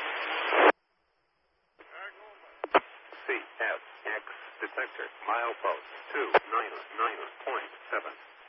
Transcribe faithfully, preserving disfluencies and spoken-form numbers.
C F X detector, milepost two nine nine point seven.